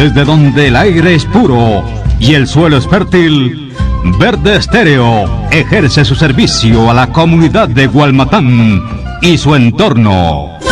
desde donde el aire es puro y el suelo es fértil, Verde Estéreo ejerce su servicio a la comunidad de Gualmatán y su entorno.